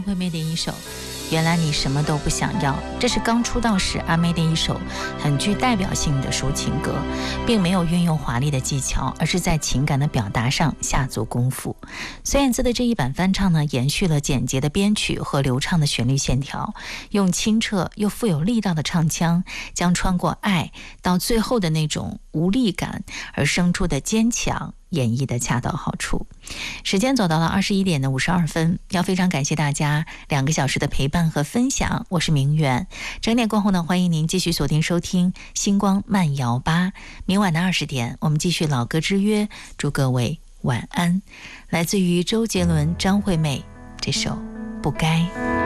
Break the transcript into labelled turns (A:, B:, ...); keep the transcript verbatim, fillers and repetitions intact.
A: 惠妹的一首《原来你什么都不想要》，这是刚出道时阿妹的一首很具代表性的抒情歌，并没有运用华丽的技巧，而是在情感的表达上下足功夫。孙燕姿的这一版翻唱呢，延续了简洁的编曲和流畅的旋律线条，用清澈又富有力道的唱腔，将穿过爱到最后的那种无力感而生出的坚强演绎的恰到好处。时间走到了二十一点的五十二分，要非常感谢大家两个小时的陪伴和分享，我是明远。整点过后呢，欢迎您继续锁定收听星光慢摇吧，明晚的二十点我们继续老歌之约，祝各位晚安。来自于周杰伦、张惠妹这首《不该》。